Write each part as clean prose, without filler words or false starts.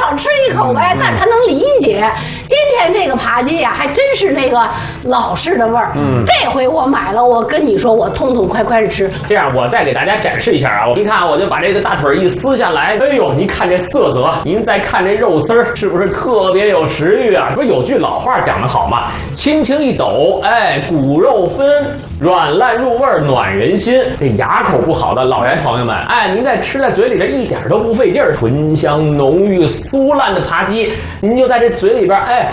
少吃一口呗，但是他能理解。今天这个扒鸡呀，还真是那个老式的味儿。这回我买了，我跟你说，我痛痛快快的吃。 这样，我再给大家展示一下啊！您看，我就把这个大腿一撕下来，哎呦，您看这色泽，您再看这肉丝儿，是不是特别有食欲啊？不是有句老话讲得好吗？轻轻一抖，哎，骨肉分，软烂入味，暖人心。这牙口不好的老人朋友们，哎，您在吃在嘴里边一点都不费劲儿，醇香浓郁、酥烂的扒鸡，您就在这嘴里边，哎，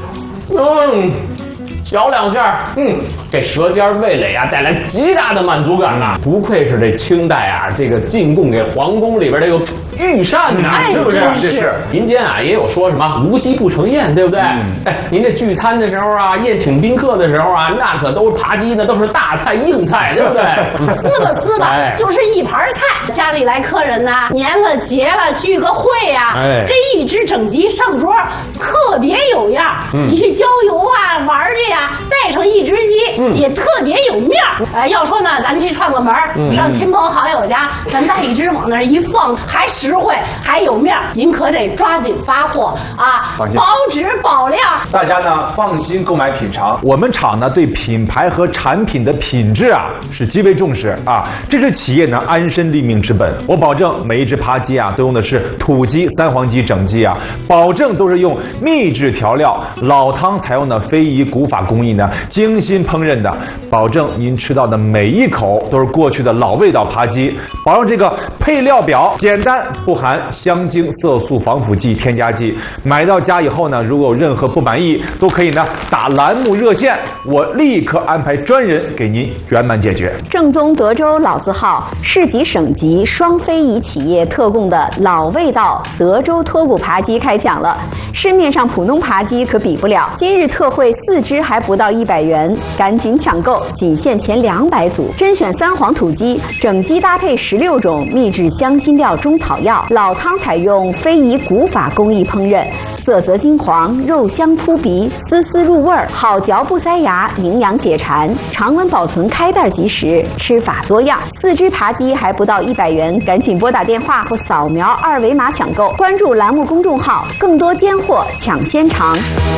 嚼两下，这舌尖味蕾啊带来极大的满足感呐！不愧是这清代啊，这个进贡给皇宫里边这个御膳呐，是不是？ 这是民间啊也有说什么无鸡不成宴，对不对？哎，您这聚餐的时候啊，宴请宾客的时候啊，那可都是扒鸡，那都是大菜硬菜，对不对？ 撕吧，就是一盘菜。家里来客人呐，年了节了，聚个会呀，这一只整鸡上桌，特别有样。你去郊游啊，玩去呀，带上一只鸡，也特别有面儿。要说呢，咱去串个门，上亲朋好友家，咱带一只往那儿一放，还实惠，还有面儿。您可得抓紧发货啊，保质保量。 大家呢放心购买品尝。我们厂呢对品牌和产品的品质啊是极为重视啊，这是企业呢安身立命之本。我保证每一只扒鸡啊都用的是土鸡、三黄鸡整鸡啊，保证都是用秘制调料，老汤采用的非遗古法工艺呢，精心烹饪的，保证您吃到的每一口都是过去的老味道扒鸡。保证这个配料表简单，不含香精、色素、防腐剂、添加剂。买到家以后呢，如果有任何不满意，都可以呢打栏目热线，我立刻安排专人给您圆满解决。 正宗德州老字号，市级省级双非遗企业特供的老味道德州脱骨扒鸡开讲了，市面上普通扒鸡可比不了。今日特惠4只还不到100元，赶紧抢购，仅限前200组。甄选3黄土鸡，整鸡搭配16种秘制香辛料中草药，老汤采用非遗古法工艺烹饪，色泽金黄，肉香扑鼻，丝丝入味儿，好嚼不塞牙，营养解馋，常温保存，开袋即食，吃法多样。4只扒鸡还不到100元，赶紧拨打电话或扫描2维码抢购，关注栏目公众号，更多尖货抢先尝。